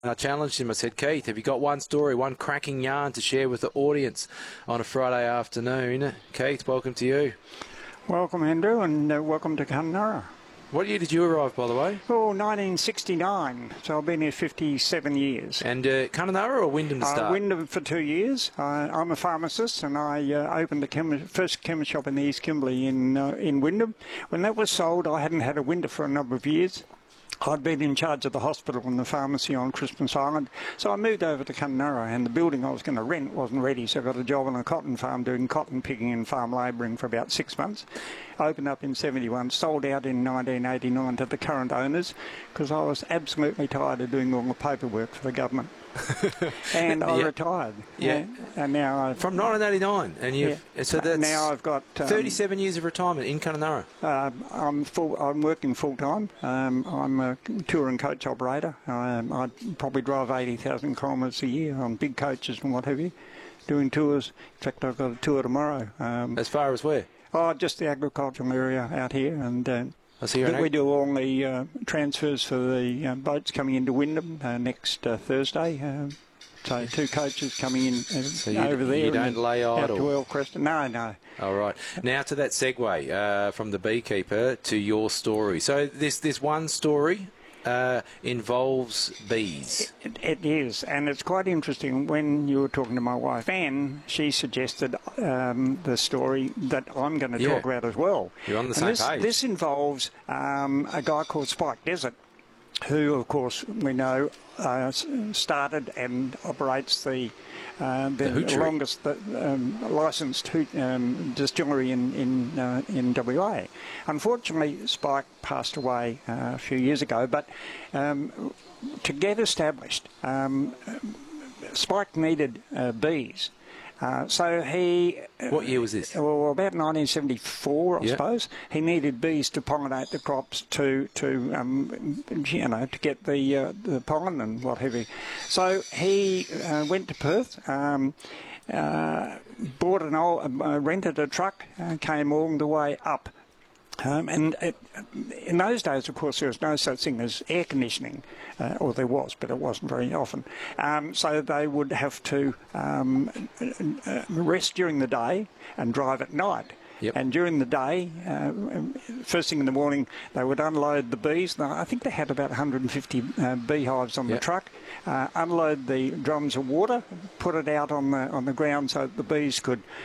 I challenged him. I said, Keith, have you got one story, one cracking yarn to share with the audience on a Friday afternoon? Keith, welcome to you. Welcome, Andrew, and welcome to Kununurra. What year did you arrive, by the way? Oh, 1969. So I've been here 57 years. And Kununurra or Wyndham to start? Wyndham for 2 years. I'm a pharmacist, and I opened the first chemist shop in the East Kimberley in Wyndham. When that was sold, I hadn't had a window for a number of years. I'd been in charge of the hospital and the pharmacy on Christmas Island, so I moved over to Kununurra, and the building I was going to rent wasn't ready, so I got a job on a cotton farm doing cotton picking and farm labouring for about 6 months. Opened up in 71, sold out in 1989 to the current owners because I was absolutely tired of doing all the paperwork for the government. And I retired. Yeah. And now from 1989, and you've so that's now I've got 37 years of retirement in Kununurra. I'm working full time. I'm a tour and coach operator. I probably drive 80,000 kilometres a year on big coaches and what have you, doing tours. In fact, I've got a tour tomorrow. As far as where? Oh, just the agricultural area out here, and. We do all the transfers for the boats coming into Wyndham next Thursday. So 2 coaches coming in over there. You don't lay idle? Out to Earlcrest. No. All right. Now to that segue from the beekeeper to your story. So this one story involves bees. It is, and it's quite interesting. When you were talking to my wife Anne, she suggested the story that I'm going to talk about as well. You're on the same page. This involves a guy called Spike Desert, who, of course, we know started and operates the longest licensed distillery in WA. Unfortunately, Spike passed away a few years ago, but to get established, Spike needed bees. So he... What year was this? Well, about 1974, I suppose. He needed bees to pollinate the crops to get the pollen and what have you. So he went to Perth, rented a truck, came all the way up. In those days, of course, there was no such thing as air conditioning, or there was, but it wasn't very often. So they would have to rest during the day and drive at night. Yep. And during the day, first thing in the morning, they would unload the bees. Now, I think they had about 150 beehives on the truck. Unload the drums of water, put it out on the ground so that the bees could